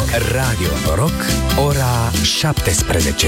Radio Noroc, ora 17.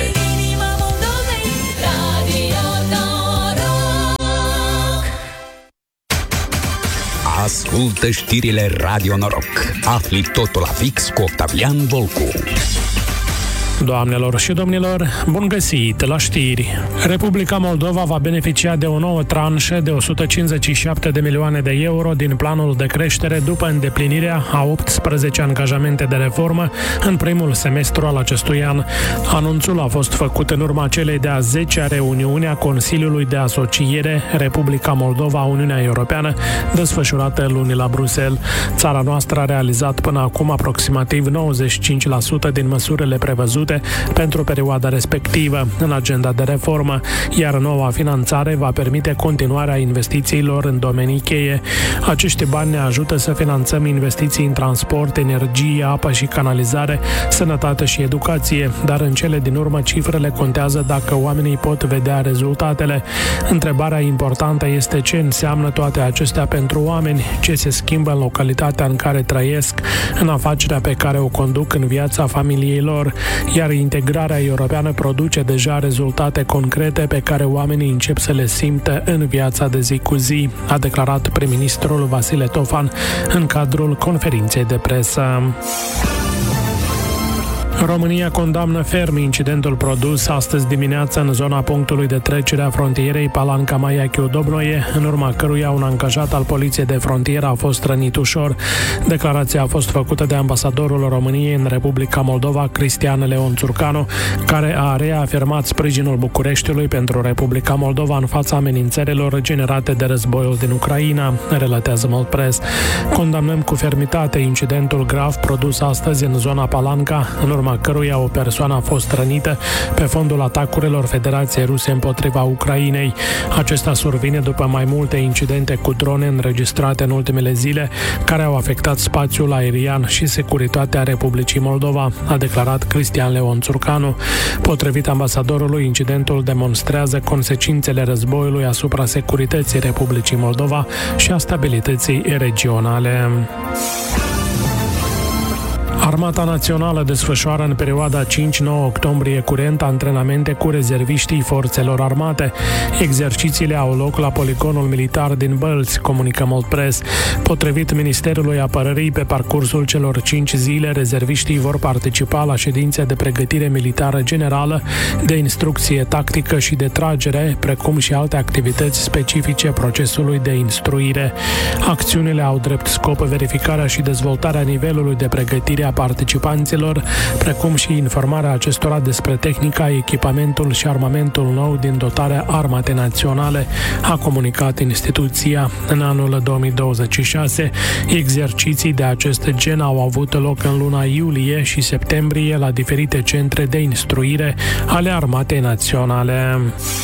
Ascultă știrile Radio Noroc. Afli totul la fix cu Octavian Volcu. Doamnelor și domnilor, bun găsit la știri! Republica Moldova va beneficia de o nouă tranșă de 157 de milioane de euro din planul de creștere după îndeplinirea a 18 angajamente de reformă în primul semestru al acestui an. Anunțul a fost făcut în urma celei de-a 10-a reuniune a Consiliului de Asociere Republica Moldova-Uniunea Europeană, desfășurată luni la Bruxelles. Țara noastră a realizat până acum aproximativ 95% din măsurile prevăzute pentru perioada respectivă în agenda de reformă, iar noua finanțare va permite continuarea investițiilor în domenii cheie. Acești bani ne ajută să finanțăm investiții în transport, energie, apă și canalizare, sănătate și educație, dar în cele din urmă cifrele contează dacă oamenii pot vedea rezultatele. Întrebarea importantă este ce înseamnă toate acestea pentru oameni, ce se schimbă în localitatea în care trăiesc, în afacerea pe care o conduc, în viața familiei lor, iar integrarea europeană produce deja rezultate concrete pe care oamenii încep să le simtă în viața de zi cu zi, a declarat prim-ministrul Vasile Tofan în cadrul conferinței de presă. România condamnă ferm incidentul produs astăzi dimineață în zona punctului de trecere a frontierei Palanca-Maiachiu-Dobnoie, în urma căruia un angajat al Poliției de Frontieră a fost rănit ușor. Declarația a fost făcută de ambasadorul României în Republica Moldova, Cristian Leon Țurcanu, care a reafirmat sprijinul Bucureștiului pentru Republica Moldova în fața amenințărilor generate de războiul din Ucraina, relatează Moldpress. Condamnăm cu fermitate incidentul grav produs astăzi în zona Palanca, în urma căruia o persoană a fost rănită pe fondul atacurilor Federației Ruse împotriva Ucrainei. Acesta survine după mai multe incidente cu drone înregistrate în ultimele zile, care au afectat spațiul aerian și securitatea Republicii Moldova, a declarat Cristian Leon Țurcanu. Potrivit ambasadorului, incidentul demonstrează consecințele războiului asupra securității Republicii Moldova și a stabilității regionale. Armata Națională desfășoară în perioada 5-9 octombrie curent antrenamente cu rezerviștii forțelor armate. Exercițiile au loc la poligonul militar din Bălți, comunică Moldpress. Potrivit Ministerului Apărării, pe parcursul celor 5 zile, rezerviștii vor participa la ședințe de pregătire militară generală, de instrucție tactică și de tragere, precum și alte activități specifice procesului de instruire. Acțiunile au drept scop verificarea și dezvoltarea nivelului de pregătire a participanților, precum și informarea acestora despre tehnica, echipamentul și armamentul nou din dotarea Armatei Naționale, a comunicat instituția. În anul 2026, exerciții de acest gen au avut loc în luna iulie și septembrie la diferite centre de instruire ale Armatei Naționale.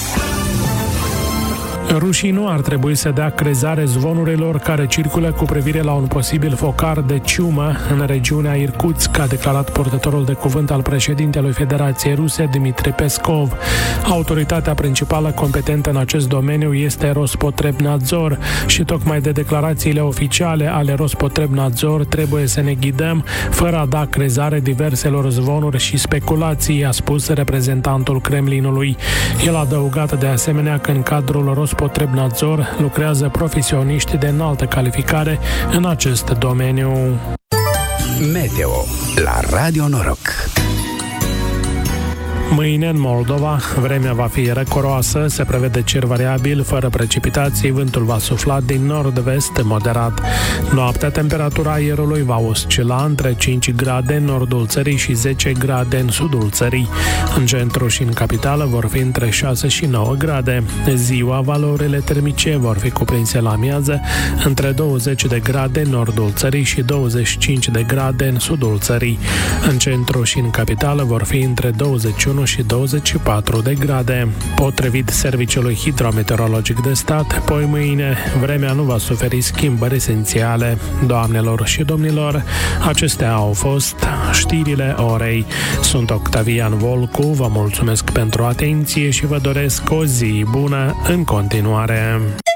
Rușii nu ar trebui să dea crezare zvonurilor care circulă cu privire la un posibil focar de ciumă în regiunea Irkutsk, a declarat purtătorul de cuvânt al președintelui Federației Ruse, Dmitri Peskov. Autoritatea principală competentă în acest domeniu este Rospotrebnadzor și tocmai de declarațiile oficiale ale Rospotrebnadzor trebuie să ne ghidăm, fără a da crezare diverselor zvonuri și speculații, a spus reprezentantul Kremlinului. El a adăugat de asemenea că în cadrul Rospotrebnadzor lucrează profesioniști de înaltă calificare în acest domeniu. Meteo la Radio Noroc. Mâine în Moldova vremea va fi răcoroasă, se prevede cer variabil, fără precipitații, vântul va sufla din nord-vest moderat. Noaptea temperatura aerului va oscila între 5 grade în nordul țării și 10 grade în sudul țării. În centru și în capitală vor fi între 6 și 9 grade. Ziua, valorile termice vor fi cuprinse la amiază între 20 de grade în nordul țării și 25 de grade în sudul țării. În centru și în capitală vor fi între 21 și 24 de grade. Potrivit Serviciului Hidrometeorologic de Stat, poi mâine vremea nu va suferi schimbări esențiale. Doamnelor și domnilor, acestea au fost știrile orei. Sunt Octavian Volcu, vă mulțumesc pentru atenție și vă doresc o zi bună în continuare.